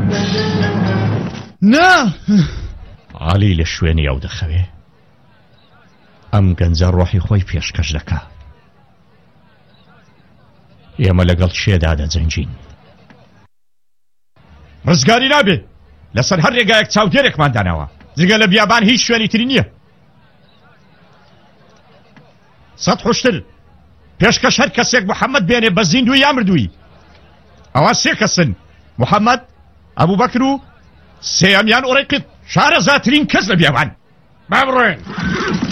نا عالی لە شوێنی ئەو دەخەوێ ئەم گەنجە ڕۆحی خۆی پێشکەش دەکا ئێمە لەگەڵ شێدا دەجەنگین ڕزگاری نابێ لەسەر هەر ڕێگایەک چاودێرێکمان داناوە جگە لە بیابان هیچ شوێنی تری نییە سەد خوشتر پێشکەش هەر کەسێک محەممەد بێنێ بە زیندوی یا مردووی ئەوە سێ کەسن محەممەد ئەبوبەکر و سێەمیان ئۆڕێکت شارەزاترین کەس لە بیابان با بڕۆین